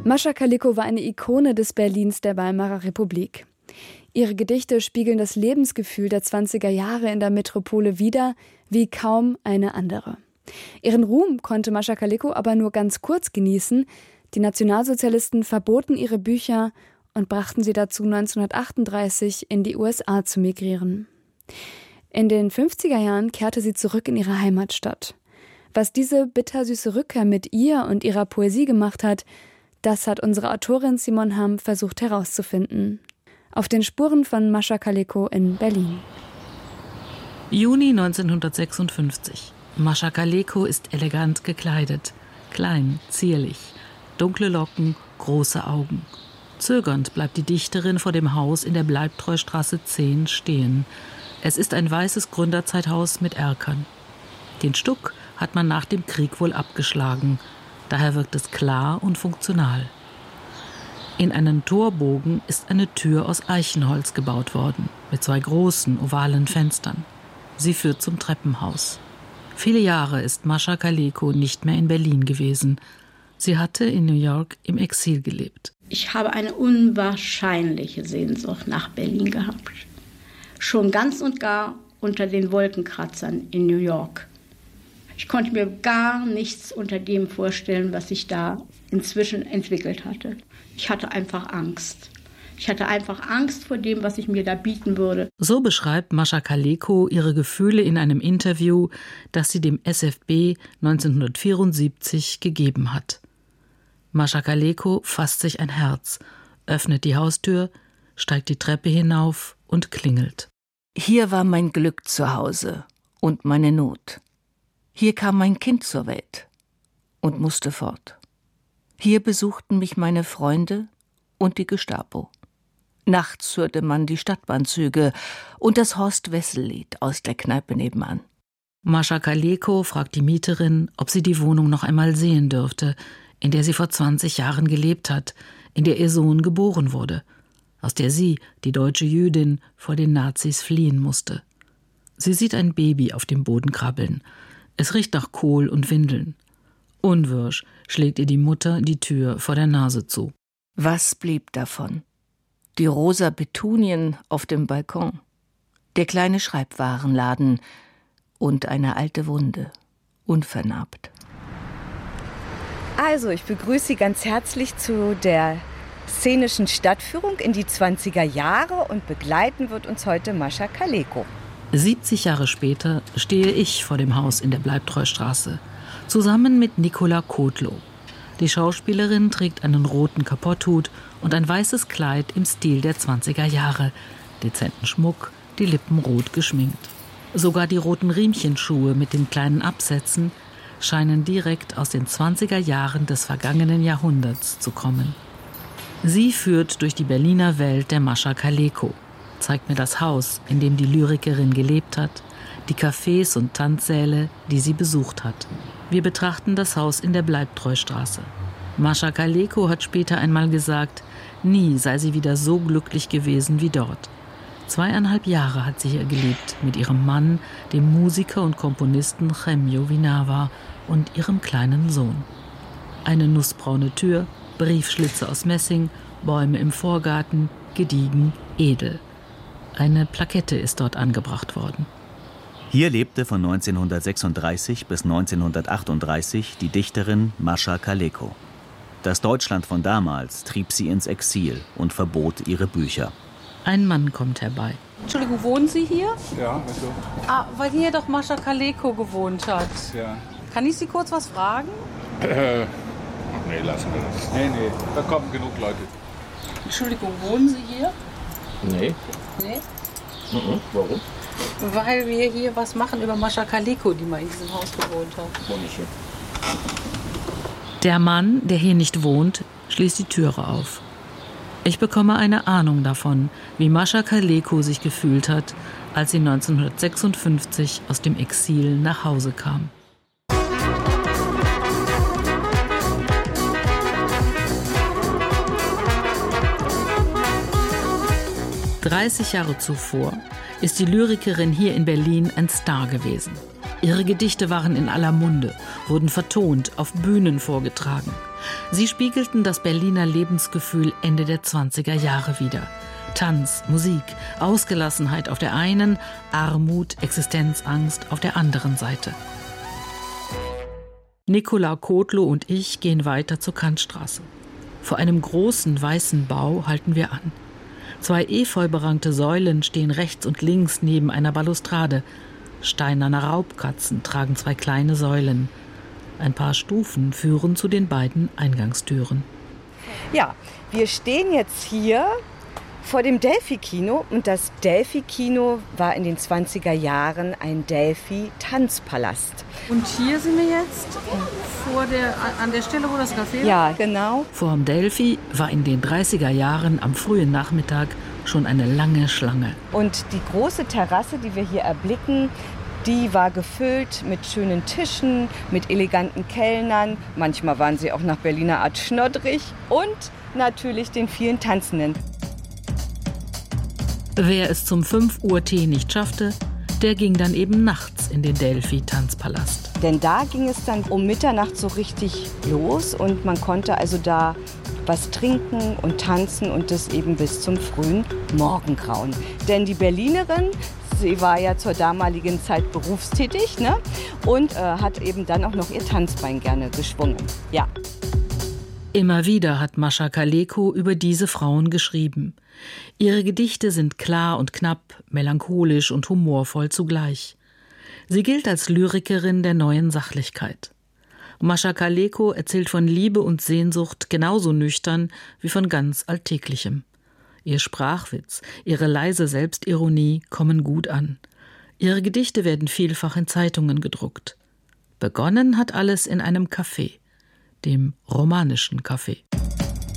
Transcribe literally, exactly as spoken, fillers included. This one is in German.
Mascha Kaleko war eine Ikone des Berlins der Weimarer Republik. Ihre Gedichte spiegeln das Lebensgefühl der zwanziger Jahre in der Metropole wider, wie kaum eine andere. Ihren Ruhm konnte Mascha Kaleko aber nur ganz kurz genießen. Die Nationalsozialisten verboten ihre Bücher und brachten sie dazu, neunzehnhundertachtunddreißig in die U S A zu migrieren. In den fünfziger Jahren kehrte sie zurück in ihre Heimatstadt. Was diese bittersüße Rückkehr mit ihr und ihrer Poesie gemacht hat, das hat unsere Autorin Simon Hamm versucht herauszufinden. Auf den Spuren von Mascha Kaleko in Berlin. Juni neunzehnhundertsechsundfünfzig. Mascha Kaleko ist elegant gekleidet. Klein, zierlich. Dunkle Locken, große Augen. Zögernd bleibt die Dichterin vor dem Haus in der Bleibtreustraße zehn stehen. Es ist ein weißes Gründerzeithaus mit Erkern. Den Stuck hat man nach dem Krieg wohl abgeschlagen. Daher wirkt es klar und funktional. In einen Torbogen ist eine Tür aus Eichenholz gebaut worden, mit zwei großen, ovalen Fenstern. Sie führt zum Treppenhaus. Viele Jahre ist Mascha Kaleko nicht mehr in Berlin gewesen. Sie hatte in New York im Exil gelebt. Ich habe eine unwahrscheinliche Sehnsucht nach Berlin gehabt. Schon ganz und gar unter den Wolkenkratzern in New York. Ich konnte mir gar nichts unter dem vorstellen, was sich da inzwischen entwickelt hatte. Ich hatte einfach Angst. Ich hatte einfach Angst vor dem, was ich mir da bieten würde. So beschreibt Mascha Kaleko ihre Gefühle in einem Interview, das sie dem S F B neunzehnhundertvierundsiebzig gegeben hat. Mascha Kaleko fasst sich ein Herz, öffnet die Haustür, steigt die Treppe hinauf und klingelt. Hier war mein Glück zu Hause und meine Not. Hier kam mein Kind zur Welt und musste fort. Hier besuchten mich meine Freunde und die Gestapo. Nachts hörte man die Stadtbahnzüge und das Horst-Wessel-Lied aus der Kneipe nebenan. Mascha Kaleko fragt die Mieterin, ob sie die Wohnung noch einmal sehen dürfte, in der sie vor zwanzig Jahren gelebt hat, in der ihr Sohn geboren wurde, aus der sie, die deutsche Jüdin, vor den Nazis fliehen musste. Sie sieht ein Baby auf dem Boden krabbeln. Es riecht nach Kohl und Windeln. Unwirsch schlägt ihr die Mutter die Tür vor der Nase zu. Was blieb davon? Die rosa Petunien auf dem Balkon, der kleine Schreibwarenladen und eine alte Wunde, unvernarbt. Also, ich begrüße Sie ganz herzlich zu der szenischen Stadtführung in die zwanziger Jahre und begleiten wird uns heute Mascha Kaleko. siebzig Jahre später stehe ich vor dem Haus in der Bleibtreustraße, zusammen mit Nicola Kotlow. Die Schauspielerin trägt einen roten Kapotthut und ein weißes Kleid im Stil der zwanziger Jahre, dezenten Schmuck, die Lippen rot geschminkt. Sogar die roten Riemchenschuhe mit den kleinen Absätzen scheinen direkt aus den zwanziger Jahren des vergangenen Jahrhunderts zu kommen. Sie führt durch die Berliner Welt der Mascha Kaleko, zeigt mir das Haus, in dem die Lyrikerin gelebt hat, die Cafés und Tanzsäle, die sie besucht hat. Wir betrachten das Haus in der Bleibtreustraße. Mascha Kaleko hat später einmal gesagt, nie sei sie wieder so glücklich gewesen wie dort. Zweieinhalb Jahre hat sie hier gelebt, mit ihrem Mann, dem Musiker und Komponisten Chemio Vinawa und ihrem kleinen Sohn. Eine nussbraune Tür, Briefschlitze aus Messing, Bäume im Vorgarten, gediegen, edel. Eine Plakette ist dort angebracht worden. Hier lebte von neunzehnhundertsechsunddreißig bis neunzehnhundertachtunddreißig die Dichterin Mascha Kaleko. Das Deutschland von damals trieb sie ins Exil und verbot ihre Bücher. Ein Mann kommt herbei. Entschuldigung, wohnen Sie hier? Ja, wieso? Ah, weil hier doch Mascha Kaleko gewohnt hat. Ja. Kann ich Sie kurz was fragen? Äh, ach nee, lassen wir das. Nee, nee, da kommen genug Leute. Entschuldigung, wohnen Sie hier? Nee. Nee? Mhm. Warum? Weil wir hier was machen über Mascha Kaleko, die mal in diesem Haus gewohnt hat. Wohne ich hier? Der Mann, der hier nicht wohnt, schließt die Türe auf. Ich bekomme eine Ahnung davon, wie Mascha Kaleko sich gefühlt hat, als sie neunzehnhundertsechsundfünfzig aus dem Exil nach Hause kam. dreißig Jahre zuvor ist die Lyrikerin hier in Berlin ein Star gewesen. Ihre Gedichte waren in aller Munde, wurden vertont, auf Bühnen vorgetragen. Sie spiegelten das Berliner Lebensgefühl Ende der zwanziger Jahre wider. Tanz, Musik, Ausgelassenheit auf der einen, Armut, Existenzangst auf der anderen Seite. Nicola Kotlow und ich gehen weiter zur Kantstraße. Vor einem großen weißen Bau halten wir an. Zwei efeuberankte Säulen stehen rechts und links neben einer Balustrade. Steinerne Raubkatzen tragen zwei kleine Säulen. Ein paar Stufen führen zu den beiden Eingangstüren. Ja, wir stehen jetzt hier vor dem Delphi-Kino. Und das Delphi-Kino war in den zwanziger Jahren ein Delphi-Tanzpalast. Und hier sind wir jetzt vor der, an der Stelle, wo das Café war? Ja, genau. Vor dem Delphi war in den dreißiger Jahren am frühen Nachmittag schon eine lange Schlange. Und die große Terrasse, die wir hier erblicken, die war gefüllt mit schönen Tischen, mit eleganten Kellnern. Manchmal waren sie auch nach Berliner Art schnoddrig und natürlich den vielen Tanzenden. Wer es zum fünf Uhr Tee nicht schaffte, der ging dann eben nachts in den Delphi-Tanzpalast. Denn da ging es dann um Mitternacht so richtig los und man konnte also da was trinken und tanzen und das eben bis zum frühen Morgengrauen. Denn die Berlinerin, sie war ja zur damaligen Zeit berufstätig, ne? Und äh, hat eben dann auch noch ihr Tanzbein gerne geschwungen. Ja. Immer wieder hat Mascha Kaleko über diese Frauen geschrieben. Ihre Gedichte sind klar und knapp, melancholisch und humorvoll zugleich. Sie gilt als Lyrikerin der neuen Sachlichkeit. Mascha Kaleko erzählt von Liebe und Sehnsucht genauso nüchtern wie von ganz Alltäglichem. Ihr Sprachwitz, ihre leise Selbstironie kommen gut an. Ihre Gedichte werden vielfach in Zeitungen gedruckt. Begonnen hat alles in einem Café, dem Romanischen Café.